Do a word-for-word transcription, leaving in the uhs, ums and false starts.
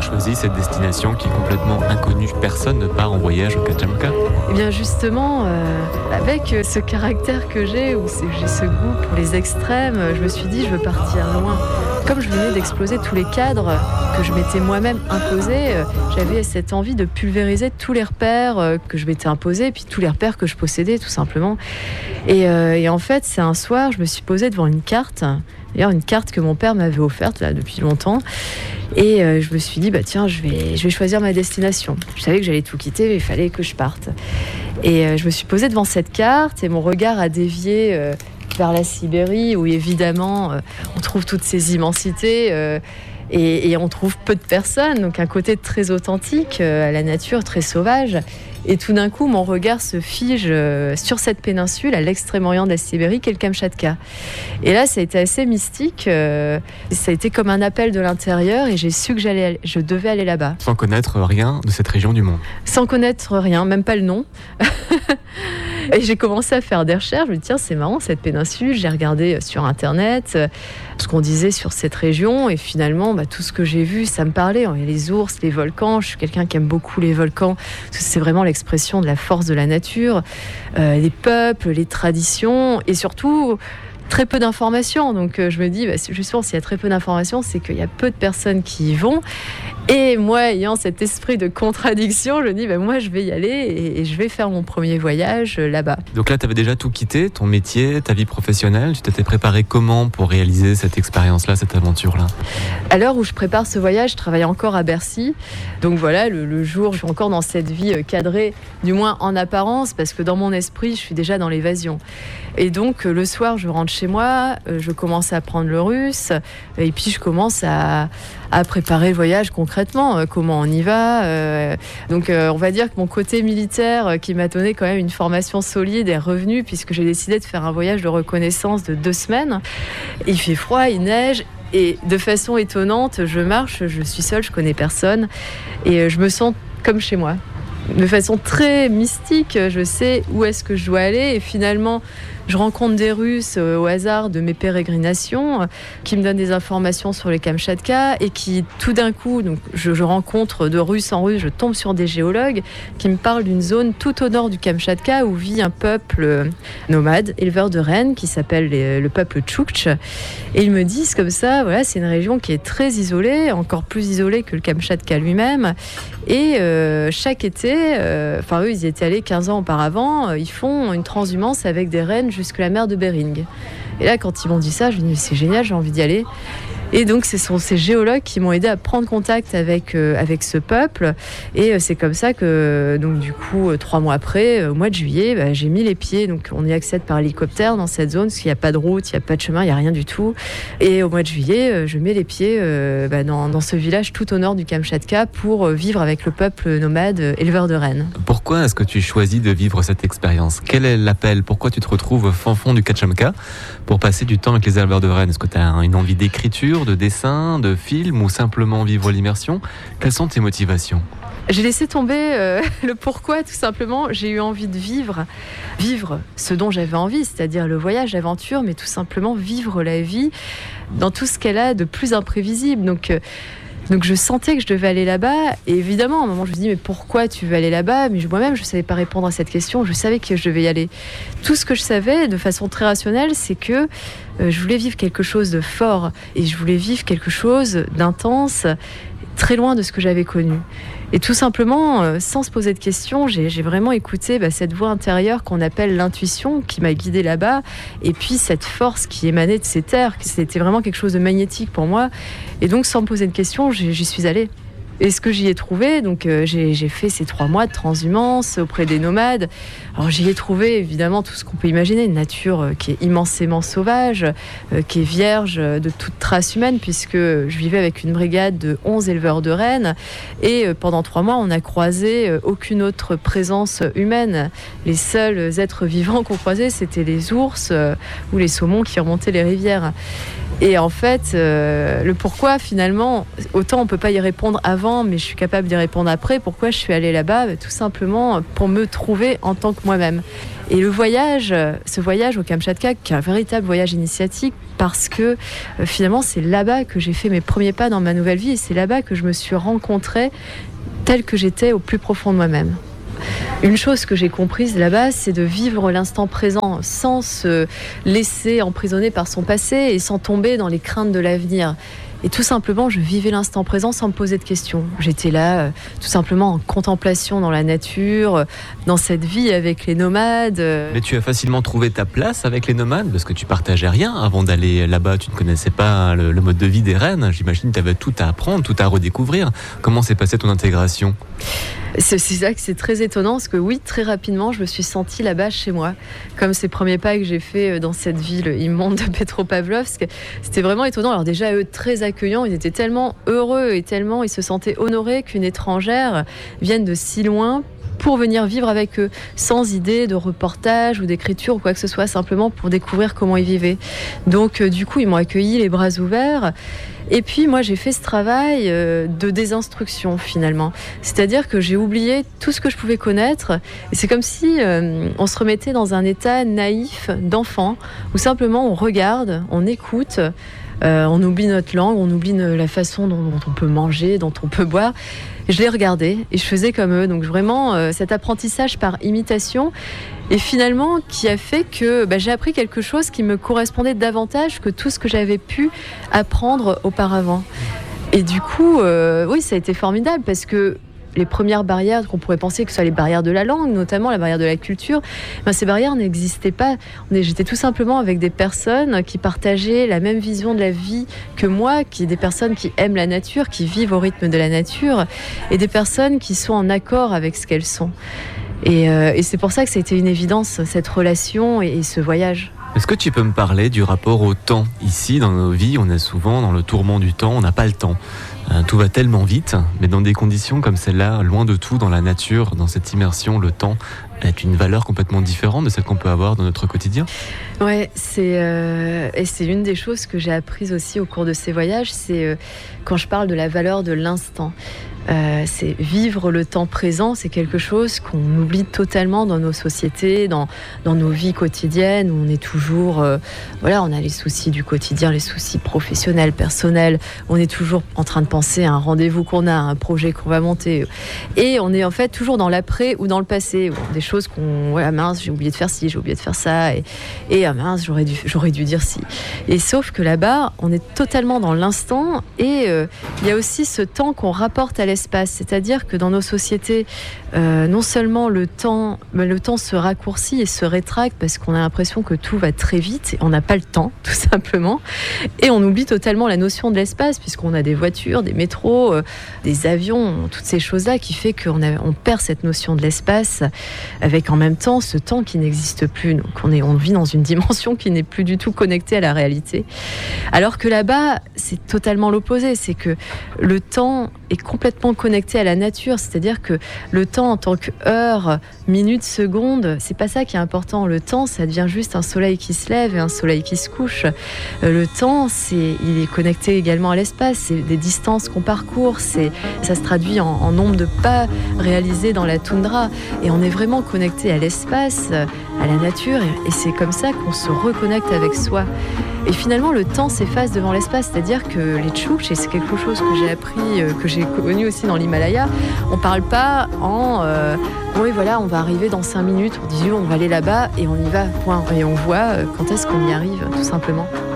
choisi cette destination qui est complètement inconnue? Personne ne part en voyage au Kachamka. Eh bien justement, euh, avec ce caractère que j'ai, où j'ai ce goût pour les extrêmes, je me suis dit je veux partir loin. Comme je venais d'exploser tous les cadres que je m'étais moi-même imposés, euh, j'avais cette envie de pulvériser tous les repères euh, que je m'étais imposés, puis tous les repères que je possédais tout simplement. Et, euh, et en fait, c'est un soir, je me suis posée devant une carte, d'ailleurs une carte que mon père m'avait offerte là, depuis longtemps. Et euh, je me suis dit, bah, tiens, je vais, je vais choisir ma destination. Je savais que j'allais tout quitter, mais il fallait que je parte. Et euh, je me suis posée devant cette carte et mon regard a dévié euh, vers la Sibérie, où évidemment, euh, on trouve toutes ces immensités euh, et, et on trouve peu de personnes. Donc un côté très authentique euh, à la nature, très sauvage. Et tout d'un coup, mon regard se fige euh, sur cette péninsule à l'extrême-orient de la Sibérie, qu'est le Kamchatka. Et là, ça a été assez mystique. Euh, ça a été comme un appel de l'intérieur et j'ai su que j'allais, je devais aller là-bas. Sans connaître rien de cette région du monde. Sans connaître rien, même pas le nom. Et j'ai commencé à faire des recherches. Je me dis, tiens, c'est marrant cette péninsule. J'ai regardé sur Internet euh, ce qu'on disait sur cette région. Et finalement, bah, tout ce que j'ai vu, ça me parlait. Il y a les ours, les volcans. Je suis quelqu'un qui aime beaucoup les volcans. Parce que c'est vraiment l'expression de la force de la nature. Euh, les peuples, les traditions. Et surtout, très peu d'informations. Donc euh, je me dis, bah, justement, s'il y a très peu d'informations, c'est qu'il y a peu de personnes qui y vont. Et moi, ayant cet esprit de contradiction, je me dis, bah, moi, je vais y aller et, et je vais faire mon premier voyage euh, là-bas. Donc là, tu avais déjà tout quitté, ton métier, ta vie professionnelle. Tu t'étais préparé comment pour réaliser cette expérience-là, cette aventure-là? À l'heure où je prépare ce voyage, je travaille encore à Bercy. Donc voilà, le, le jour, je suis encore dans cette vie cadrée, du moins en apparence, parce que dans mon esprit, je suis déjà dans l'évasion. Et donc, le soir, je rentre chez moi, je commence à apprendre le russe, et puis je commence à, à préparer le voyage concrètement, comment on y va. Euh, donc, euh, on va dire que mon côté militaire, qui m'a donné quand même une formation solide, est revenu, puisque j'ai décidé de faire un voyage de reconnaissance de deux semaines. Il fait froid, il neige, et de façon étonnante, je marche, je suis seule, je connais personne, et je me sens comme chez moi. De façon très mystique, je sais où est-ce que je dois aller, et finalement, je rencontre des Russes euh, au hasard de mes pérégrinations euh, qui me donnent des informations sur les Kamchatka et qui, tout d'un coup, donc, je, je rencontre de Russe en Russe, je tombe sur des géologues qui me parlent d'une zone tout au nord du Kamchatka où vit un peuple euh, nomade, éleveur de rennes, qui s'appelle les, le peuple Tchoukch. Et ils me disent comme ça, voilà, c'est une région qui est très isolée, encore plus isolée que le Kamchatka lui-même. Et euh, chaque été, euh, enfin eux, ils y étaient allés quinze ans auparavant, euh, ils font une transhumance avec des rennes jusque la mer de Bering. Et là, quand ils m'ont dit ça, je me dis, c'est génial, j'ai envie d'y aller. Et donc, ce sont ces géologues qui m'ont aidé à prendre contact avec, euh, avec ce peuple. Et euh, c'est comme ça que, donc, du coup, euh, trois mois après, euh, au mois de juillet, bah, j'ai mis les pieds. Donc, on y accède par hélicoptère dans cette zone, parce qu'il n'y a pas de route, il n'y a pas de chemin, il n'y a rien du tout. Et au mois de juillet, euh, je mets les pieds euh, bah, dans, dans ce village tout au nord du Kamchatka pour euh, vivre avec le peuple nomade euh, éleveur de rennes. Pourquoi est-ce que tu choisis de vivre cette expérience? Quel est l'appel? Pourquoi tu te retrouves au fin fond du Kachamka pour passer du temps avec les éleveurs de rennes? Est-ce que tu as une envie d'écriture, de dessin, de film, ou simplement vivre l'immersion? Quelles sont tes motivations? J'ai laissé tomber euh, le pourquoi, tout simplement. J'ai eu envie de vivre, vivre ce dont j'avais envie, c'est-à-dire le voyage, l'aventure, mais tout simplement vivre la vie dans tout ce qu'elle a de plus imprévisible. Donc, euh, donc je sentais que je devais aller là-bas. Et évidemment, à un moment, je me dis, mais pourquoi tu veux aller là-bas? Mais moi-même, je ne savais pas répondre à cette question. Je savais que je devais y aller. Tout ce que je savais, de façon très rationnelle, c'est que euh, je voulais vivre quelque chose de fort. Et je voulais vivre quelque chose d'intense, très loin de ce que j'avais connu. Et tout simplement, euh, sans se poser de questions, j'ai, j'ai vraiment écouté bah, cette voix intérieure qu'on appelle l'intuition, qui m'a guidée là-bas, et puis cette force qui émanait de ces terres. C'était vraiment quelque chose de magnétique pour moi. Et donc, sans me poser de questions, j'y, j'y suis allée. Et ce que j'y ai trouvé, donc euh, j'ai, j'ai fait ces trois mois de transhumance auprès des nomades. Alors j'y ai trouvé évidemment tout ce qu'on peut imaginer, une nature euh, qui est immensément sauvage, euh, qui est vierge de toute trace humaine, puisque je vivais avec une brigade de onze éleveurs de rennes. Et euh, pendant trois mois, on n'a croisé euh, aucune autre présence humaine. Les seuls êtres vivants qu'on croisait, c'était les ours euh, ou les saumons qui remontaient les rivières. Et en fait, euh, le pourquoi, finalement, autant on ne peut pas y répondre avant, mais je suis capable d'y répondre après. Pourquoi je suis allée là-bas? Tout simplement pour me trouver en tant que moi-même. Et le voyage, ce voyage au Kamtchatka, qui est un véritable voyage initiatique, parce que euh, finalement, c'est là-bas que j'ai fait mes premiers pas dans ma nouvelle vie, et c'est là-bas que je me suis rencontrée telle que j'étais au plus profond de moi-même. Une chose que j'ai comprise là-bas, c'est de vivre l'instant présent sans se laisser emprisonner par son passé et sans tomber dans les craintes de l'avenir. Et tout simplement, je vivais l'instant présent sans me poser de questions. J'étais là, euh, tout simplement en contemplation dans la nature, euh, dans cette vie avec les nomades. euh. Mais tu as facilement trouvé ta place avec les nomades parce que tu partageais rien avant d'aller là-bas. Tu ne connaissais pas le, le mode de vie des rennes. J'imagine que tu avais tout à apprendre, tout à redécouvrir. Comment s'est passée ton intégration ? C'est, c'est ça que c'est très étonnant, parce que oui, très rapidement, je me suis sentie là-bas chez moi, comme ces premiers pas que j'ai fait dans cette ville immonde de Petropavlovsk. C'était vraiment étonnant. Alors déjà, eux, très accueillants, ils étaient tellement heureux et tellement ils se sentaient honorés qu'une étrangère vienne de si loin pour venir vivre avec eux, sans idée de reportage ou d'écriture ou quoi que ce soit, simplement pour découvrir comment ils vivaient. Donc euh, du coup, ils m'ont accueilli les bras ouverts. Et puis moi, j'ai fait ce travail euh, de désinstruction finalement. C'est-à-dire que j'ai oublié tout ce que je pouvais connaître. Et c'est comme si euh, on se remettait dans un état naïf d'enfant, où simplement on regarde, on écoute, euh, on oublie notre langue, on oublie la façon dont, dont on peut manger, dont on peut boire. Je les regardais et je faisais comme eux. Donc vraiment, euh, cet apprentissage par imitation, et finalement qui a fait que bah, j'ai appris quelque chose qui me correspondait davantage que tout ce que j'avais pu apprendre auparavant. Et du coup, euh, oui, ça a été formidable parce que les premières barrières qu'on pourrait penser que ce soit les barrières de la langue, notamment la barrière de la culture, ben ces barrières n'existaient pas. J'étais tout simplement avec des personnes qui partageaient la même vision de la vie que moi, qui des personnes qui aiment la nature, qui vivent au rythme de la nature, et des personnes qui sont en accord avec ce qu'elles sont. Et, euh, et c'est pour ça que ça a été une évidence, cette relation et, et ce voyage. Est-ce que tu peux me parler du rapport au temps ? Ici, dans nos vies, on est souvent dans le tourment du temps, on n'a pas le temps. Euh, tout va tellement vite, mais dans des conditions comme celle-là, loin de tout, dans la nature, dans cette immersion, le temps est une valeur complètement différente de celle qu'on peut avoir dans notre quotidien. Ouais, c'est euh, et c'est une des choses que j'ai apprises aussi au cours de ces voyages, c'est euh, quand je parle de la valeur de l'instant. Euh, c'est vivre le temps présent, c'est quelque chose qu'on oublie totalement dans nos sociétés, dans, dans nos vies quotidiennes, où on est toujours, euh, voilà, on a les soucis du quotidien, les soucis professionnels, personnels, on est toujours en train de penser à un rendez-vous qu'on a, à un projet qu'on va monter, et on est en fait toujours dans l'après ou dans le passé, des choses qu'on, ouais, ah mince, j'ai oublié de faire ci, j'ai oublié de faire ça, et, et ah mince, j'aurais dû, j'aurais dû dire ci. Et sauf que là-bas, on est totalement dans l'instant, et euh, il y a aussi ce temps qu'on rapporte à l'espace, c'est-à-dire que dans nos sociétés, euh, non seulement le temps, mais le temps se raccourcit et se rétracte parce qu'on a l'impression que tout va très vite et on n'a pas le temps, tout simplement, et on oublie totalement la notion de l'espace puisqu'on a des voitures, des métros, euh, des avions, toutes ces choses-là qui fait qu'on a, on perd cette notion de l'espace avec en même temps ce temps qui n'existe plus. Donc on, est, on vit dans une dimension qui n'est plus du tout connectée à la réalité. Alors que là-bas, c'est totalement l'opposé, c'est que le temps est complètement connecté à la nature, c'est-à-dire que le temps en tant que heure, minute, seconde, c'est pas ça qui est important. Le temps, ça devient juste un soleil qui se lève et un soleil qui se couche. Le temps, c'est, il est connecté également à l'espace, c'est des distances qu'on parcourt, c'est, ça se traduit en, en nombre de pas réalisés dans la toundra, et on est vraiment connecté à l'espace, à la nature, et, et c'est comme ça qu'on se reconnecte avec soi. Et finalement, le temps s'efface devant l'espace, c'est-à-dire que les tchouktches, et c'est quelque chose que j'ai appris, euh, que j'ai connu aussi dans l'Himalaya, on parle pas en euh, oui voilà, on va arriver dans cinq minutes, on dit on va aller là-bas et on y va, point. Et on voit euh, quand est-ce qu'on y arrive, tout simplement.